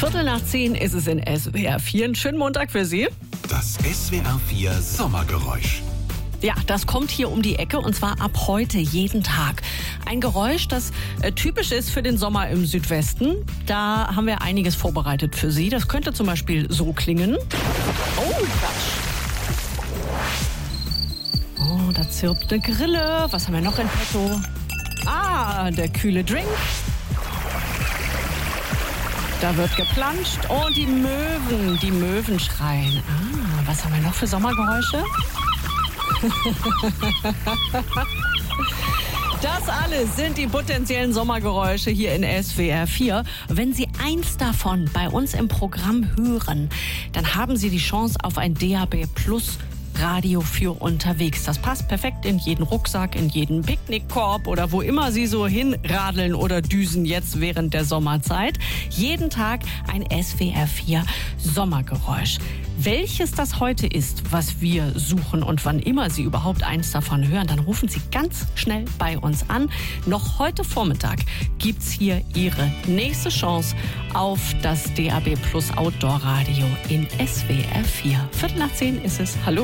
9:15 ist es in SWR 4. Einen schönen Montag für Sie. Das SWR 4 Sommergeräusch. Ja, das kommt hier um die Ecke und zwar ab heute jeden Tag. Ein Geräusch, das typisch ist für den Sommer im Südwesten. Da haben wir einiges vorbereitet für Sie. Das könnte zum Beispiel so klingen. Oh, Quatsch. Oh, da zirpt eine Grille. Was haben wir noch in petto? Ah, der kühle Drink. Da wird geplanscht und die Möwen schreien. Ah, was haben wir noch für Sommergeräusche? Das alles sind die potenziellen Sommergeräusche hier in SWR 4. Wenn Sie eins davon bei uns im Programm hören, dann haben Sie die Chance auf ein DAB+ Radio für unterwegs. Das passt perfekt in jeden Rucksack, in jeden Picknickkorb oder wo immer Sie so hinradeln oder düsen jetzt während der Sommerzeit. Jeden Tag ein SWR 4 Sommergeräusch. Welches das heute ist, was wir suchen und wann immer Sie überhaupt eins davon hören, dann rufen Sie ganz schnell bei uns an. Noch heute Vormittag gibt's hier Ihre nächste Chance auf das DAB+ Outdoor Radio in SWR 4. 9:15 ist es. Hallo.